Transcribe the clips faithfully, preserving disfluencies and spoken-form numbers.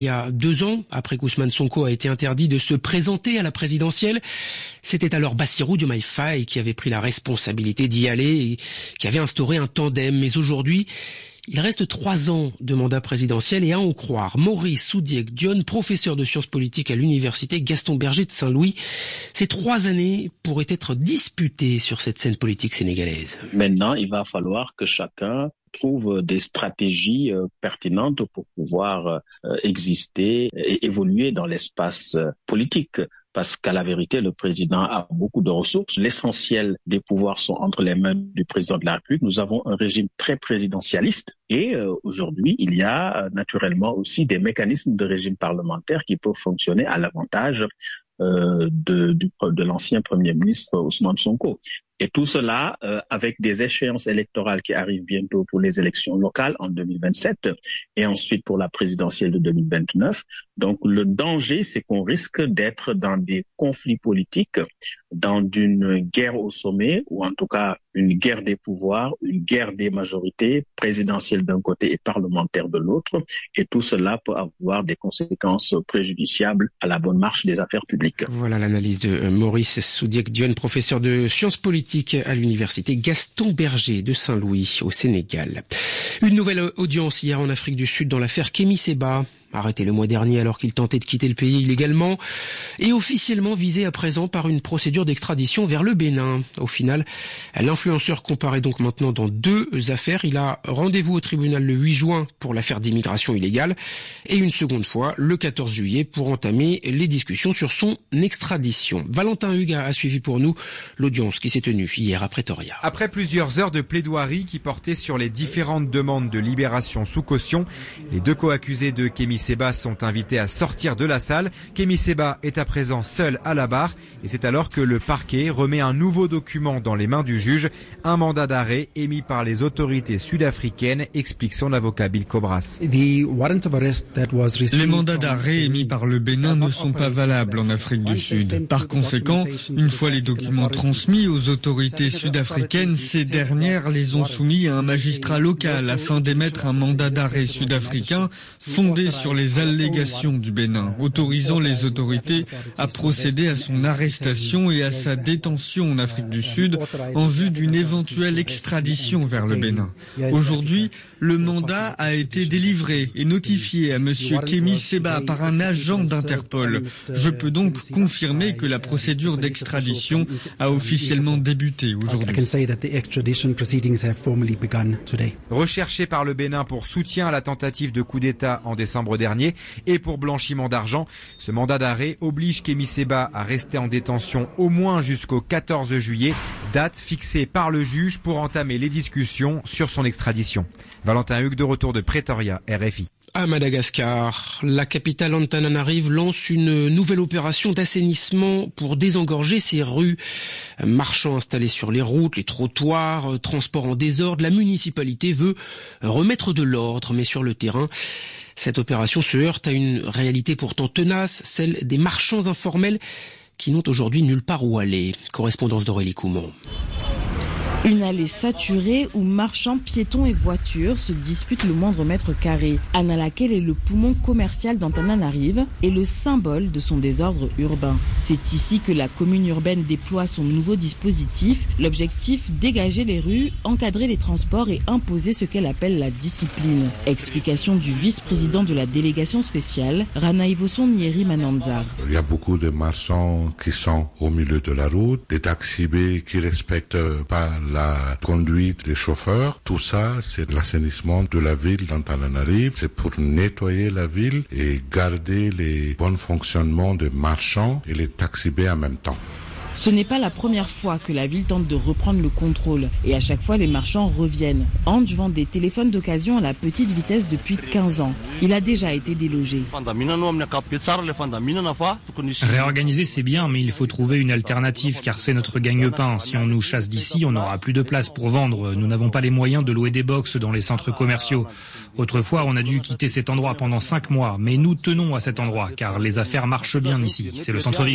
Il y a deux ans, après qu'Ousmane Sonko a été interdit de se présenter à la présidentielle, c'était alors Bassirou Diomaye Faye qui avait pris la responsabilité d'y aller et qui avait instauré un tandem. Mais aujourd'hui, il reste trois ans de mandat présidentiel et à en croire Maurice Soudiek-Dione, professeur de sciences politiques à l'université Gaston Berger de Saint-Louis, ces trois années pourraient être disputées sur cette scène politique sénégalaise. Maintenant, il va falloir que chacun trouve des stratégies euh, pertinentes pour pouvoir euh, exister et évoluer dans l'espace euh, politique. Parce qu'à la vérité, le président a beaucoup de ressources. L'essentiel des pouvoirs sont entre les mains du président de la République. Nous avons un régime très présidentialiste. Et euh, aujourd'hui, il y a euh, naturellement aussi des mécanismes de régime parlementaire qui peuvent fonctionner à l'avantage euh, de, de, de l'ancien Premier ministre Ousmane Sonko. Et tout cela euh, avec des échéances électorales qui arrivent bientôt pour les élections locales en deux mille vingt-sept et ensuite pour la présidentielle de deux mille vingt-neuf. Donc le danger, c'est qu'on risque d'être dans des conflits politiques, dans une guerre au sommet, ou en tout cas une guerre des pouvoirs, une guerre des majorités, présidentielle d'un côté et parlementaire de l'autre. Et tout cela peut avoir des conséquences préjudiciables à la bonne marche des affaires publiques. Voilà l'analyse de Maurice Soudiek-Dione, professeur de sciences politiques à l'université Gaston Berger de Saint-Louis au Sénégal. Une nouvelle audience hier en Afrique du Sud dans l'affaire Kémy Séba, arrêté le mois dernier alors qu'il tentait de quitter le pays illégalement, et officiellement visé à présent par une procédure d'extradition vers le Bénin. Au final, l'influenceur comparaît donc maintenant dans deux affaires. Il a rendez-vous au tribunal le huit juin pour l'affaire d'immigration illégale et une seconde fois le quatorze juillet pour entamer les discussions sur son extradition. Valentin Hugues a suivi pour nous l'audience qui s'est tenue hier à Pretoria. Après plusieurs heures de plaidoirie qui portaient sur les différentes demandes de libération sous caution, les deux co-accusés de Kémy Séba sont invités à sortir de la salle. Kémy Séba est à présent seul à la barre et c'est alors que le parquet remet un nouveau document dans les mains du juge, un mandat d'arrêt émis par les autorités sud-africaines, explique son avocat Bill Cobras. Les mandats d'arrêt émis par le Bénin ne sont pas valables en Afrique du Sud. Par conséquent, une fois les documents transmis aux autorités sud-africaines, ces dernières les ont soumis à un magistrat local afin d'émettre un mandat d'arrêt sud-africain fondé sur les allégations du Bénin, autorisant les autorités à procéder à son arrestation et à sa détention en Afrique du Sud en vue d'une éventuelle extradition vers le Bénin. Aujourd'hui, le mandat a été délivré et notifié à monsieur Kémy Séba par un agent d'Interpol. Je peux donc confirmer que la procédure d'extradition a officiellement débuté aujourd'hui. Recherché par le Bénin pour soutien à la tentative de coup d'État en décembre dernier et pour blanchiment d'argent, ce mandat d'arrêt oblige Kémy Séba à rester en détention au moins jusqu'au quatorze juillet, date fixée par le juge pour entamer les discussions sur son extradition. Valentin Hugues de retour de Pretoria, R F I. À Madagascar, la capitale Antananarive lance une nouvelle opération d'assainissement pour désengorger ses rues. Marchands installés sur les routes, les trottoirs, transports en désordre, la municipalité veut remettre de l'ordre, mais sur le terrain, cette opération se heurte à une réalité pourtant tenace, celle des marchands informels qui n'ont aujourd'hui nulle part où aller. Correspondance d'Aurélie Coumont. Une allée saturée où marchands, piétons et voitures se disputent le moindre mètre carré. Analakelle est le poumon commercial d'Antananarive et le symbole de son désordre urbain. C'est ici que la commune urbaine déploie son nouveau dispositif. L'objectif, dégager les rues, encadrer les transports et imposer ce qu'elle appelle la discipline. Explication du vice-président de la délégation spéciale, Rana Ivoson Nieri Mananzar. Il y a beaucoup de marchands qui sont au milieu de la route, des taxibés qui respectent pas la conduite des chauffeurs. Tout ça, c'est l'assainissement de la ville d'Antananarive. C'est pour nettoyer la ville et garder les bons fonctionnements des marchands et les taxibés en même temps. Ce n'est pas la première fois que la ville tente de reprendre le contrôle. Et à chaque fois, les marchands reviennent. Ange vend des téléphones d'occasion à la petite vitesse depuis quinze ans. Il a déjà été délogé. Réorganiser, c'est bien, mais il faut trouver une alternative, car c'est notre gagne-pain. Si on nous chasse d'ici, on n'aura plus de place pour vendre. Nous n'avons pas les moyens de louer des box dans les centres commerciaux. Autrefois, on a dû quitter cet endroit pendant cinq mois. Mais nous tenons à cet endroit, car les affaires marchent bien ici. C'est le centre-ville.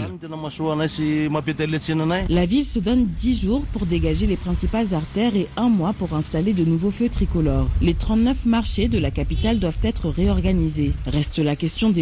La ville se donne dix jours pour dégager les principales artères et un mois pour installer de nouveaux feux tricolores. Les trente-neuf marchés de la capitale doivent être réorganisés. Reste la question des